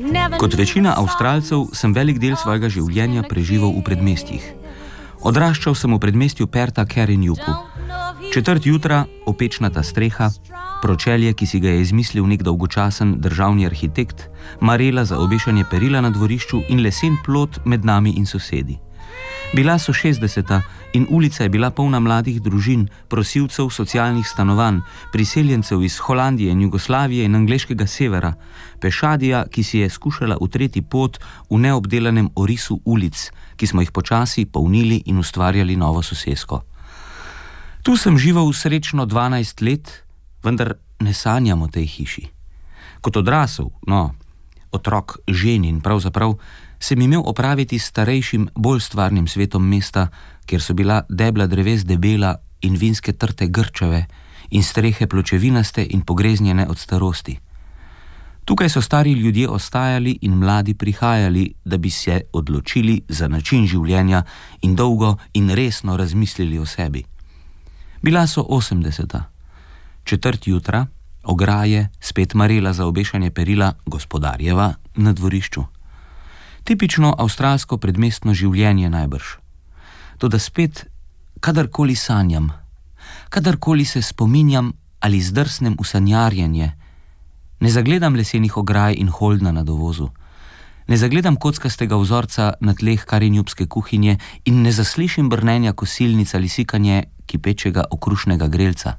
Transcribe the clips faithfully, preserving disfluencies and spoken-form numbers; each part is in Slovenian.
Kot večina Avstralcev sem velik del svojega življenja preživel v predmestjih. Odraščal sem v predmestju Perta Kerinjupu. Četrt jutra, opečnata streha, pročelje, ki si ga je izmislil nek dolgočasen državni arhitekt, marela za obešanje perila na dvorišču in lesen plot med nami in sosedi. Bila so šestdeseta in ulica je bila polna mladih družin, prosilcev socialnih stanovanj, priseljencev iz Holandije in Jugoslavije in angleškega severa, pešadija, ki si je skušala utreti pot v neobdelanem orisu ulic, ki smo jih počasi polnili in ustvarjali novo sosesko. Tu sem živel srečno dvanajst let, vendar ne sanjam o tej hiši. Kot odrasel, no, otrok, ženin, pravzaprav, sem imel opraviti s starejšim, bolj stvarnim svetom mesta, kjer so bila debla dreves debela in vinske trte grčeve in strehe pločevinaste in pogreznjene od starosti. Tukaj so stari ljudje ostajali in mladi prihajali, da bi se odločili za način življenja in dolgo in resno razmislili o sebi. Bila so osemdeseta. Četrt jutra, ograje, spet marela za obešanje perila gospodarjeva na dvorišču. Tipično avstralsko predmestno življenje najbrž. Toda spet, kadarkoli sanjam, kadarkoli se spominjam ali zdrsnem v sanjarjenje, ne zagledam lesenih ograj in holdna na dovozu, ne zagledam kockastega vzorca na tleh karinjupske kuhinje in ne zaslišim brnenja kosilnic ali sikanje kipečega okrušnega grelca.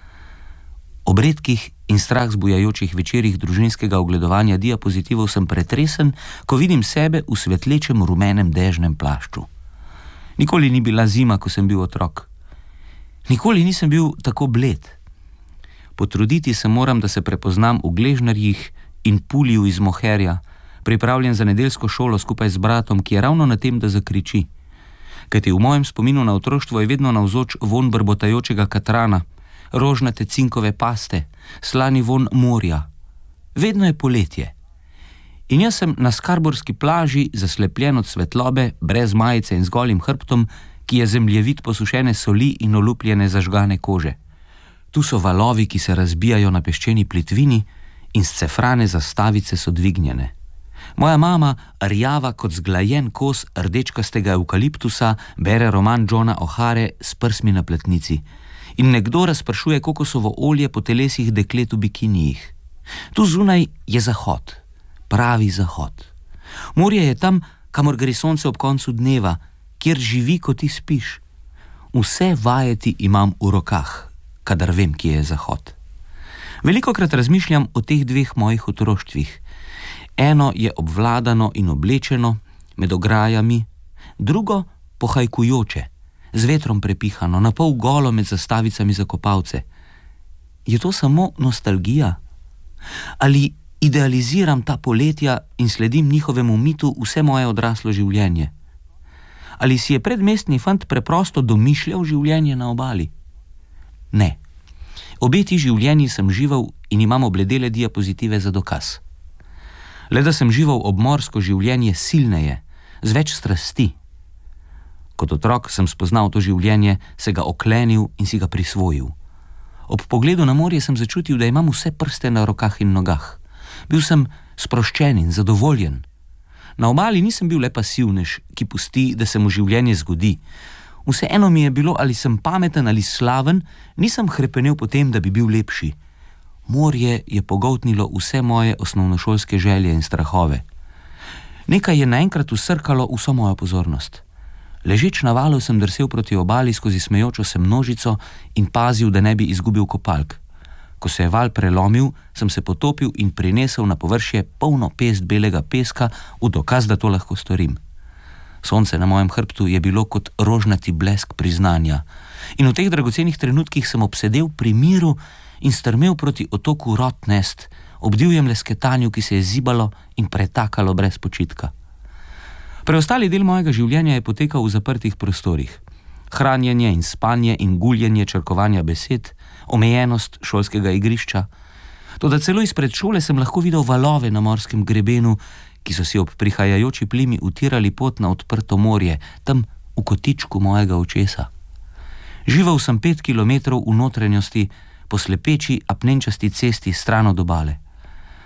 Ob redkih in strah zbujajočih večerih družinskega ogledovanja diapozitivov sem pretresen, ko vidim sebe v svetlečem rumenem dežnem plašču. Nikoli ni bila zima, ko sem bil otrok. Nikoli nisem bil tako bled. Potruditi se moram, da se prepoznam v gležnarjih in puliju iz moherja, pripravljen za nedeljsko šolo skupaj z bratom, ki je ravno na tem, da zakriči. Kajti v mojem spominu na otroštvo je vedno navzoč vonj brbotajočega katrana, rožnate cinkove paste, slani vonj morja. Vedno je poletje. In jaz sem na Skarborski plaži, zaslepljen od svetlobe, brez majice in z golim hrbtom, ki je zemljevid posušene soli in olupljene zažgane kože. Tu so valovi, ki se razbijajo na peščeni plitvini in scefrane zastavice so dvignjene. Moja mama, rjava kot zglajen kos rdečkastega eukaliptusa, bere roman Johna O'Hare s prsmi na platnici. In nekdo razpršuje kokosovo olje po telesih deklet v bikinijih. Tu zunaj je zahod, pravi zahod. Morje je tam, kamor gre sonce ob koncu dneva, kjer živi, ko ti spiš. Vse vajeti imam v rokah, kadar vem, kje je zahod. Velikokrat razmišljam o teh dveh mojih otroštvih. Eno je obvladano in oblečeno, med ograjami, drugo pohajkujoče, z vetrom prepihano, na pol golo med zastavicami za kopalce. Je to samo nostalgija? Ali idealiziram ta poletja in sledim njihovemu mitu vse moje odraslo življenje? Ali si je predmestni fant preprosto domišljal življenje na obali? Ne. Obe ti življenji sem živel in imam obledele diapozitive za dokaz. Le da sem živel obmorsko življenje silneje, z več strasti. Kot otrok sem spoznal to življenje, se ga oklenil in si ga prisvojil. Ob pogledu na morje sem začutil, da imam vse prste na rokah in nogah. Bil sem sproščen in zadovoljen. Na obali nisem bil le pasivnež, ki pusti, da se mu življenje zgodi. Vseeno mi je bilo, ali sem pameten ali slaven, nisem hrepenel po tem, da bi bil lepši. Morje je pogoltnilo vse moje osnovnošolske želje in strahove. Nekaj je naenkrat usrkalo vso mojo pozornost. Ležeč na valu sem drsel proti obali skozi smejočo se množico in pazil, da ne bi izgubil kopalk. Ko se je val prelomil, sem se potopil in prinesel na površje polno pest belega peska v dokaz, da to lahko storim. Sonce na mojem hrbtu je bilo kot rožnati blesk priznanja in v teh dragocenih trenutkih sem obsedel pri miru in strmel proti otoku Rottnest, ob divjem lesketanju, ki se je zibalo in pretakalo brez počitka. Preostali del mojega življenja je potekal v zaprtih prostorih. Hranjenje in spanje in guljenje črkovanja besed, omejenost šolskega igrišča. Toda celo izpred šole sem lahko videl valove na morskem grebenu, ki so si ob prihajajoči plimi utirali pot na odprto morje, tam v kotičku mojega očesa. Živel sem pet kilometrov v notranjosti, po slepeči apnenčasti cesti stran od obale.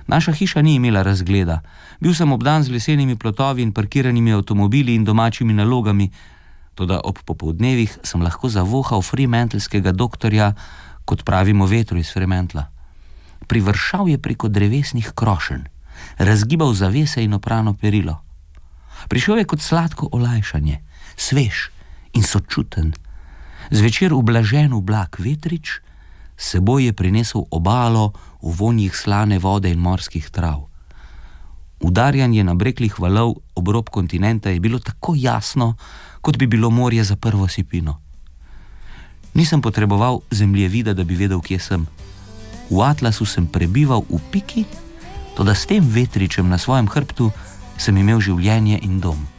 Naša hiša ni imela razgleda. Bil sem obdan z lesenimi plotovi in parkiranimi avtomobili in domačimi nalogami, toda ob popoldnevih sem lahko zavohal fremantlskega doktorja, kot pravimo vetru iz Fremantla. Privršal je preko drevesnih krošenj, razgibal zavese in oprano perilo. Prišel je kot sladko olajšanje, svež in sočuten. Zvečer ublažen oblak vetrič, s seboj je prinesel obalo v vonjih slane vode in morskih trav. Udarjanje na breklih valov ob rob kontinenta je bilo tako jasno, kot bi bilo morje za prvo sipino. Nisem potreboval zemljevida, da bi vedel, kje sem. V atlasu sem prebival v piki, toda s tem vetričem na svojem hrbtu sem imel življenje in dom.